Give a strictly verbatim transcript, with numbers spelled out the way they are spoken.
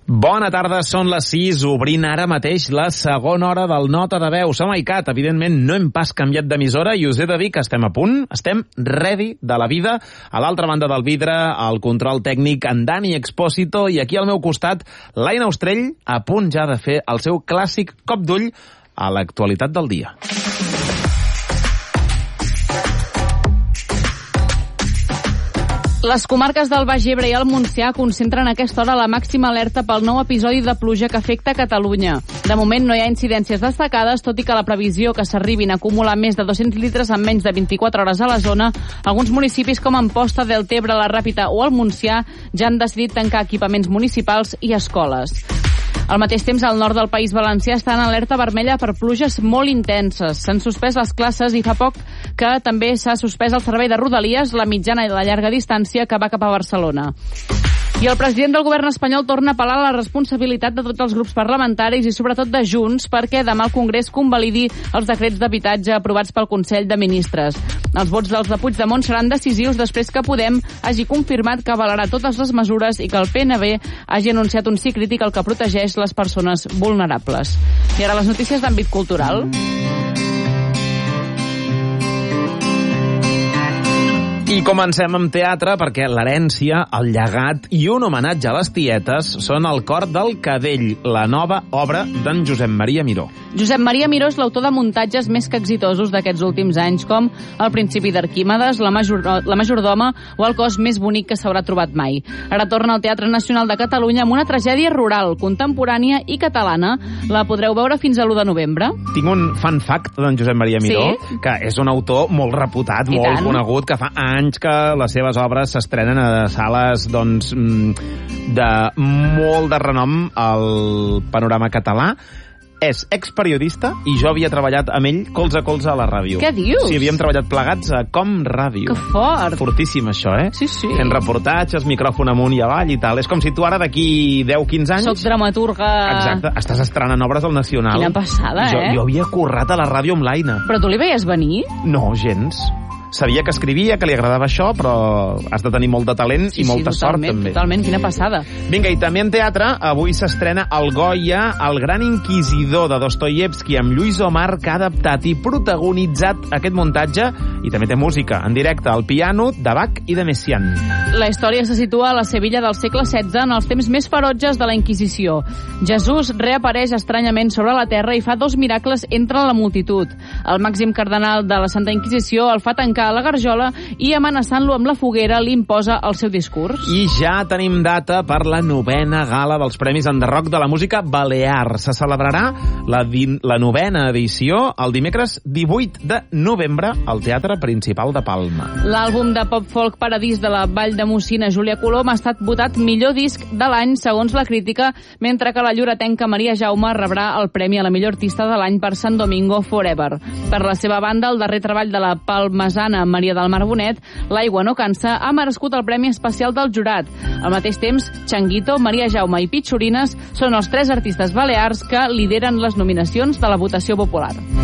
Bona tarda, són les sis, obrint ara mateix la segona hora del Nota de Veu. Som ICAT, evidentment no hem pas canviat d'emissora i us he de dir que estem a punt, estem ready de la vida. A l'altra banda del vidre, el control tècnic, en Dani Expósito, i aquí al meu costat, l'Aina Ostrell, a punt ja de fer el seu clàssic cop d'ull a l'actualitat del dia. Les comarques del Baix Ebre i el Montsià concentren a aquesta hora la màxima alerta pel nou episodi de pluja que afecta Catalunya. De moment no hi ha incidències destacades, tot i que la previsió que s'arribin a acumular més de dos-cents litres en menys de vint-i-quatre hores a la zona, alguns municipis com Amposta, Deltebre, la Ràpita o el Montsià ja han decidit tancar equipaments municipals i escoles. Al mateix temps, al nord del País Valencià està en alerta vermella per pluges molt intenses. S'han suspès les classes i fa poc que també s'ha suspès el servei de Rodalies, la mitjana i la llarga distància que va cap a Barcelona. I el president del govern espanyol torna a apel·lar a la responsabilitat de tots els grups parlamentaris i sobretot de Junts perquè demà el Congrés convalidi els decrets d'habitatge aprovats pel Consell de Ministres. Els vots dels de Puigdemont seran decisius després que Podem hagi confirmat que avalarà totes les mesures i que el P N B hagi anunciat un sí crític al que protegeix les persones vulnerables. I ara les notícies d'àmbit cultural. I comencem amb teatre perquè l'herència, el llegat i un homenatge a les tietes són el cor del Cadell, la nova obra d'en Josep Maria Miró. Josep Maria Miró és l'autor de muntatges més que exitosos d'aquests últims anys, com El principi d'Arquímedes, la, major, la majordoma o El cos més bonic que s'haurà trobat mai. Ara torna al Teatre Nacional de Catalunya amb una tragèdia rural, contemporània i catalana. La podreu veure fins a l'u de novembre. Tinc un fun fact d'en Josep Maria Miró, sí? Que és un autor molt reputat, I molt tant. conegut, que fa anys que les seves obres s'estrenen a sales doncs, de molt de renom al panorama català. És experiodista i jo havia treballat amb ell colze a colze a la ràdio. Què dius? Sí, havíem treballat plegats a Com Ràdio. Que fort! Fortíssim, això, eh? Sí, sí. Fent reportatges, micròfon amunt i avall i tal. És com si tu ara d'aquí deu quinze anys... Soc dramaturga... Exacte, estàs estrenant obres al Nacional. Quina passada, jo, eh? Jo havia currat a la ràdio amb l'Aina. Però tu li veies venir? No, gens. Sabia que escrivia, que li agradava això, però has de tenir molt de talent sí, i molta sí, sort, també. Totalment, quina passada. Vinga, i també en teatre, avui s'estrena el Goya, el gran inquisidor de Dostoievski, amb Lluís Omar, que ha adaptat i protagonitzat aquest muntatge, i també té música en directe, al piano, de Bach i de Messiaen. La història se situa a la Sevilla del segle setze, en els temps més ferotges de la Inquisició. Jesús reapareix estranyament sobre la terra i fa dos miracles entre la multitud. El màxim cardenal de la Santa Inquisició el fa tancar a la garjola i amenaçant-lo amb la foguera li imposa el seu discurs. I ja tenim data per la novena gala dels Premis Enderroc de la Música Balear. Se celebrarà la, la novena edició el dimecres divuit de novembre al Teatre Principal de Palma. L'àlbum de pop-folk Paradís de la Vall de Mocina, Júlia Colom, ha estat votat millor disc de l'any segons la crítica, mentre que la lloretenca Maria Jaume rebrà el premi a la millor artista de l'any per Sant Domingo Forever. Per la seva banda, el darrer treball de la palmesana Maria del Mar Bonet, L'aigua no cansa, ha merescut el Premi Especial del Jurat. Al mateix temps, Changuito, Maria Jaume i Pitxorines són els tres artistes balears que lideren les nominacions de la votació popular.